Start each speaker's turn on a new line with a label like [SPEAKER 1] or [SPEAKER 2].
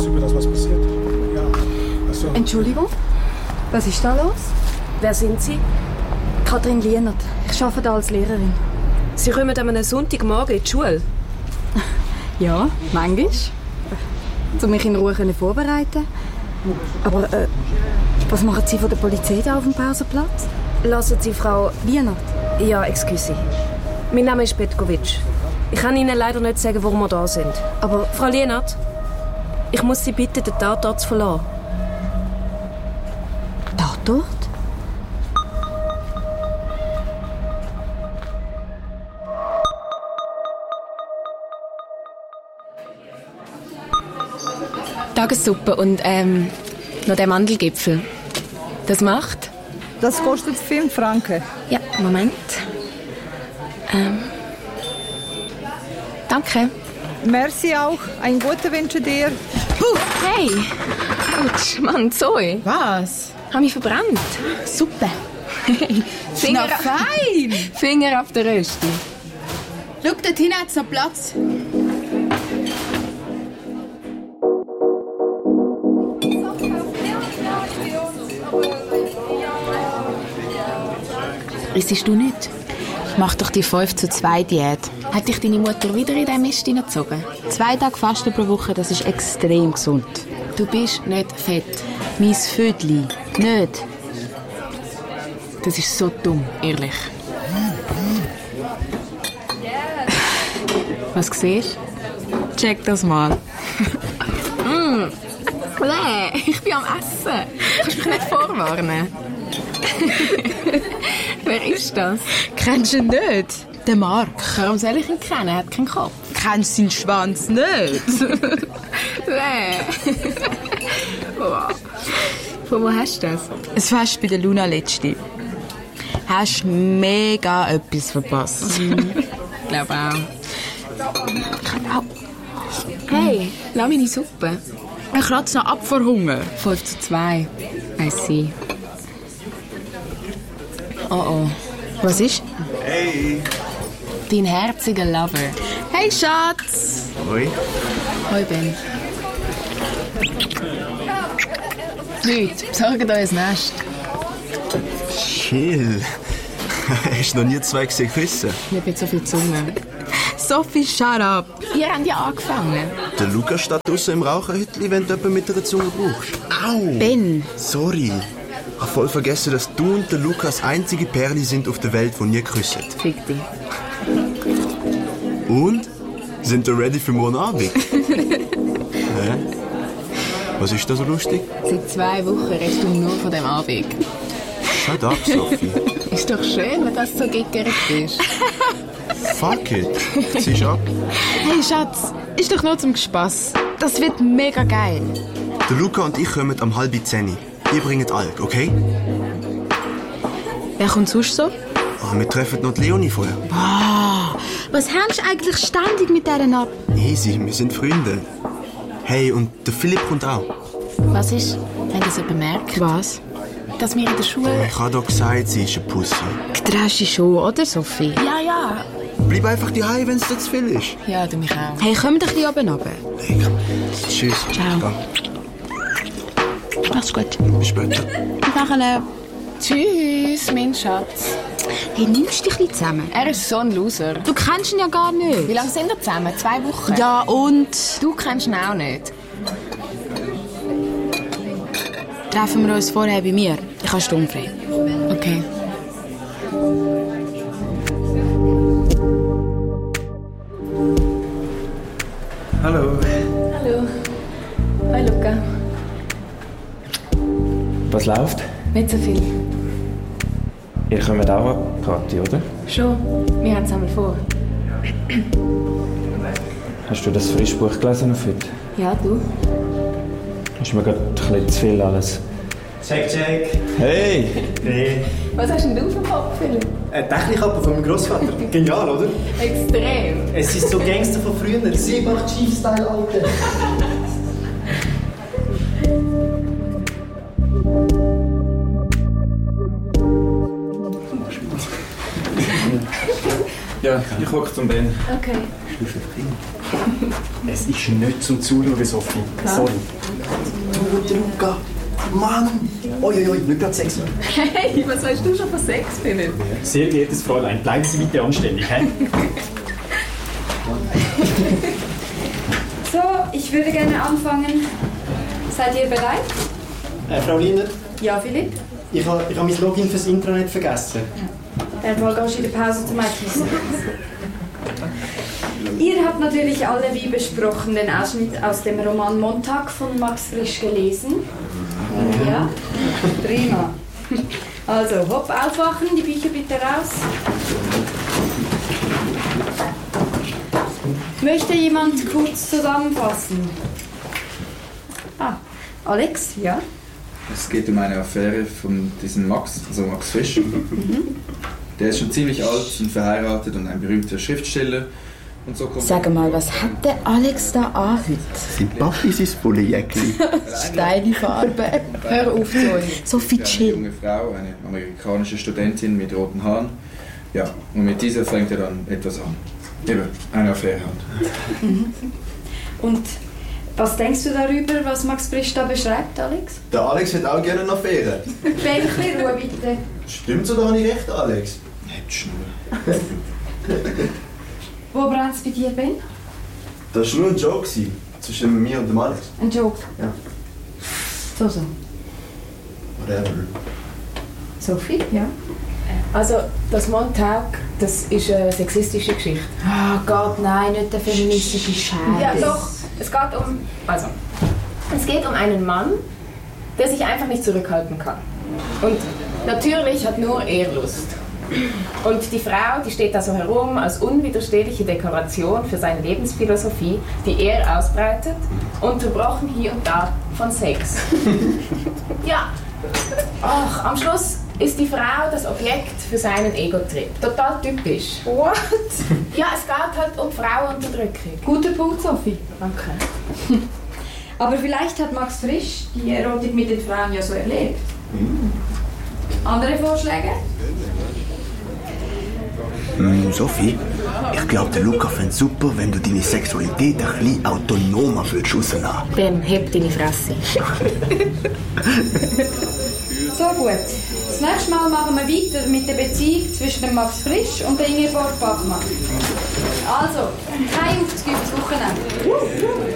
[SPEAKER 1] aus über das, was passiert. Ja, also...
[SPEAKER 2] Entschuldigung, was ist da los?
[SPEAKER 3] Wer sind Sie?
[SPEAKER 2] Kathrin Lienert. Ich arbeite da als Lehrerin.
[SPEAKER 3] Sie kommen an einem Sonntagmorgen in die Schule?
[SPEAKER 2] Ja, manchmal. Um mich in Ruhe vorbereiten. Aber was machen Sie von der Polizei da auf dem Pausenplatz?
[SPEAKER 3] Lassen Sie Frau...
[SPEAKER 2] Lienert?
[SPEAKER 3] Ja, excuse. Mein Name ist Petkovic. Ich kann Ihnen leider nicht sagen, warum wir da sind. Aber, Frau Lienert, ich muss Sie bitten, den Tatort zu verlassen.
[SPEAKER 2] Tatort?
[SPEAKER 4] Tagessuppe und noch der Mandelgipfel. Das macht?
[SPEAKER 5] Das kostet 5 Franken.
[SPEAKER 4] Ja, Moment. Danke.
[SPEAKER 5] Merci auch. Ein guter Wünsche dir.
[SPEAKER 4] Hey! Autsch, Mann, Zoe.
[SPEAKER 6] Was?
[SPEAKER 4] Hab mich verbrannt.
[SPEAKER 6] Super.
[SPEAKER 4] Finger,
[SPEAKER 6] Fein!
[SPEAKER 4] Finger auf der Rösti.
[SPEAKER 6] Schau, dort hinten hat es noch Platz.
[SPEAKER 4] Rissest du nicht?
[SPEAKER 6] Mach doch die 5-zu-2-Diät.
[SPEAKER 4] Hat dich deine Mutter wieder in diesen Mist hineingezogen?
[SPEAKER 6] 2 Tage Fasten pro Woche, das ist extrem gesund.
[SPEAKER 4] Du bist nicht fett.
[SPEAKER 6] Mein Födli. Nicht.
[SPEAKER 4] Das ist so dumm, ehrlich. Was siehst du?
[SPEAKER 6] Check das mal.
[SPEAKER 4] Ich bin am Essen. Kannst du mich nicht vorwarnen? Wer ist das?
[SPEAKER 6] Kennst du ihn nicht? Den Mark.
[SPEAKER 4] Warum soll ich ihn kennen? Er hat keinen Kopf.
[SPEAKER 6] Kennst du seinen Schwanz nicht?
[SPEAKER 4] Von wo hast du das?
[SPEAKER 6] Es Fest bei der Luna letzte. Hast mega etwas verpasst.
[SPEAKER 4] Ich glaube auch. Hey, lass meine Suppe.
[SPEAKER 6] Ich kratze noch ab vor Hunger.
[SPEAKER 4] 5-zu-2. I see. Oh.
[SPEAKER 6] Was ist?
[SPEAKER 7] Hey!
[SPEAKER 4] Dein herziger Lover.
[SPEAKER 6] Hey, Schatz!
[SPEAKER 7] Hoi.
[SPEAKER 4] Hoi, Ben. Leute, besorgt euch ein Nest.
[SPEAKER 7] Chill. Hast du noch nie 2 gesehen küssen?
[SPEAKER 4] Nicht mit so viel Zunge.
[SPEAKER 6] Sophie, shut up!
[SPEAKER 4] Ihr habt ja angefangen.
[SPEAKER 7] Der Lukas steht draussen im Raucherhütli, wenn du jemanden mit einer Zunge brauchst. Au!
[SPEAKER 6] Ben!
[SPEAKER 7] Sorry. Ich habe voll vergessen, dass du und der Lukas einzige Perli sind auf der Welt, die nie küssen.
[SPEAKER 4] Fick dich.
[SPEAKER 7] Und? Sind ihr ready für morgen Abend? Hä? Was ist da so lustig?
[SPEAKER 4] Seit 2 Wochen redest du nur von dem Abend.
[SPEAKER 7] Shut up, Sophie.
[SPEAKER 4] Ist doch schön, wenn das so gickert ist.
[SPEAKER 7] Fuck it. Ziehst ab.
[SPEAKER 6] Hey, Schatz! Ist doch nur zum Spass. Das wird mega geil.
[SPEAKER 7] Der Luca und ich kommen am 9:30. Ihr bringt Alk, okay?
[SPEAKER 6] Wer kommt sonst so?
[SPEAKER 7] Wir treffen noch die Leonie vorher.
[SPEAKER 6] Was hast du eigentlich ständig mit denen ab?
[SPEAKER 7] Easy, wir sind Freunde. Hey, und der Philipp kommt auch.
[SPEAKER 4] Was ist, wenn das jemand merkt?
[SPEAKER 6] Was?
[SPEAKER 4] Dass wir in der Schule...
[SPEAKER 7] Ich habe doch gesagt, sie ist eine Pussy.
[SPEAKER 6] Getraust du schon, oder, Sophie?
[SPEAKER 4] Ja.
[SPEAKER 7] Bleib einfach daheim, wenn es dir zu viel ist.
[SPEAKER 4] Ja, du mich auch.
[SPEAKER 6] Hey, komm doch hier oben runter.
[SPEAKER 7] Hey, komm. Tschüss.
[SPEAKER 6] Ciao.
[SPEAKER 7] Geh.
[SPEAKER 6] Mach's gut.
[SPEAKER 7] Bis später.
[SPEAKER 6] Nachher.
[SPEAKER 4] Tschüss, mein Schatz.
[SPEAKER 6] Hey, nimmst dich nicht zusammen.
[SPEAKER 4] Er ist so ein Loser.
[SPEAKER 6] Du kennst ihn ja gar nicht.
[SPEAKER 4] Wie lange sind wir zusammen? 2 Wochen?
[SPEAKER 6] Ja, und?
[SPEAKER 4] Du kennst ihn auch nicht.
[SPEAKER 6] Treffen wir uns vorher bei mir. Ich habe sturmfrei.
[SPEAKER 4] Okay.
[SPEAKER 8] Hallo.
[SPEAKER 4] Hallo. Hi, Luca.
[SPEAKER 8] Was läuft?
[SPEAKER 4] Nicht so viel.
[SPEAKER 8] Ihr kommt auch an die Party, oder?
[SPEAKER 4] Schon. Wir haben es einmal vor.
[SPEAKER 8] Hast du das Frischbuch gelesen auf heute?
[SPEAKER 4] Ja, du?
[SPEAKER 8] Ist mir gerade ein bisschen zu viel alles.
[SPEAKER 9] Check.
[SPEAKER 8] Hey!
[SPEAKER 9] Hey.
[SPEAKER 4] Was hast denn du für Kopf, Philipp?
[SPEAKER 9] Eine Technikkappe von meinem Grossvater. Genial, oder?
[SPEAKER 4] Extrem.
[SPEAKER 9] Es ist so Gangster von früher. 7-8 Chief-Style, Alter.
[SPEAKER 8] Ja, Ja, ich gucke zum Ben.
[SPEAKER 3] Okay.
[SPEAKER 9] Es ist nicht zum Zuschauen, Sophie. Sorry. Du, Luca. Mann! Oi, nicht gerade Sex.
[SPEAKER 4] Hey, was weißt du schon von Sex, Philipp?
[SPEAKER 9] Sehr geehrtes Fräulein, bleiben Sie bitte anständig, hä?
[SPEAKER 2] So, ich würde gerne anfangen. Seid ihr bereit?
[SPEAKER 9] Frau Liner,
[SPEAKER 2] Ja, Philipp?
[SPEAKER 9] ich habe mein Login fürs Intranet vergessen.
[SPEAKER 2] Mal gehst du in der Pause zum Einkaufen. Ihr habt natürlich alle, wie besprochen, den Ausschnitt aus dem Roman Montag von Max Frisch gelesen. Ja? Prima. Also, hopp, aufwachen, die Bücher bitte raus. Möchte jemand kurz zusammenfassen? Alex, ja?
[SPEAKER 10] Es geht um eine Affäre von diesem Max, also Max Frisch. Der ist schon ziemlich alt und verheiratet und ein berühmter Schriftsteller. Und so kommt
[SPEAKER 6] Sag mal, was hat der Alex da an heute?
[SPEAKER 7] Sein Papi sein Bullenjäckli.
[SPEAKER 6] Steine Farbe. Hör auf, Zoe. So viel
[SPEAKER 10] eine
[SPEAKER 6] chill.
[SPEAKER 10] junge Frau, eine amerikanische Studentin mit roten Haaren. Ja, und mit dieser fängt er dann etwas an. Eben, eine Affäre halt.
[SPEAKER 2] Und was denkst du darüber, was Max Frisch da beschreibt, Alex?
[SPEAKER 7] Der Alex hat auch gerne eine Affäre.
[SPEAKER 2] Ben, ein bisschen Ruhe, bitte.
[SPEAKER 7] Stimmt so, da habe ich recht, Alex.
[SPEAKER 10] Nicht Schnur.
[SPEAKER 2] Wo brennt es bei dir, Ben?
[SPEAKER 7] Das war nur ein Joke zwischen mir und dem Alex.
[SPEAKER 2] Ein Joke?
[SPEAKER 7] Ja.
[SPEAKER 2] So.
[SPEAKER 7] Whatever.
[SPEAKER 2] Sophie, ja?
[SPEAKER 3] Also, das Montag, das ist eine sexistische Geschichte.
[SPEAKER 6] Oh Gott, nein, nicht der feministische Scheiß.
[SPEAKER 3] Ja, doch. Es geht um einen Mann, der sich einfach nicht zurückhalten kann. Und natürlich hat nur er Lust. Und die Frau, die steht da so herum als unwiderstehliche Dekoration für seine Lebensphilosophie, die er ausbreitet, unterbrochen hier und da von Sex. Ja, ach, am Schluss ist die Frau das Objekt für seinen Ego-Trip. Total typisch.
[SPEAKER 2] What?
[SPEAKER 3] Ja, es geht halt um Frauenunterdrückung.
[SPEAKER 2] Guter Punkt, Sophie.
[SPEAKER 3] Okay.
[SPEAKER 2] Aber vielleicht hat Max Frisch die Erotik mit den Frauen ja so erlebt. Andere Vorschläge?
[SPEAKER 7] Sophie, ich glaube, der Luca fände es super, wenn du deine Sexualität ein bisschen autonomer rauslassen würdest.
[SPEAKER 3] Ben, heb deine Fresse.
[SPEAKER 2] So gut. Das nächste Mal machen wir weiter mit der Beziehung zwischen dem Max Frisch und der Ingeborg Bachmann. Also, kein Aufzug übers Wochenende.